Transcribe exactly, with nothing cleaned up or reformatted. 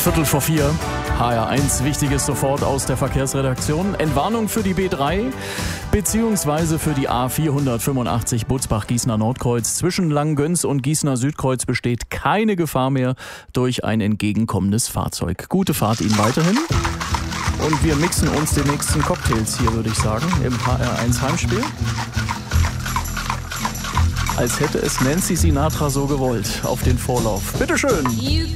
Viertel vor vier. H R eins, Wichtiges sofort aus der Verkehrsredaktion. Entwarnung für die B drei beziehungsweise für die A vierhundertfünfundachtzig Butzbach-Gießener Nordkreuz. Zwischen Langgöns und Gießener Südkreuz besteht keine Gefahr mehr durch ein entgegenkommendes Fahrzeug. Gute Fahrt Ihnen weiterhin. Und wir mixen uns die nächsten Cocktails hier, würde ich sagen, im H R eins Heimspiel. Als hätte es Nancy Sinatra so gewollt. Auf den Vorlauf. Bitteschön.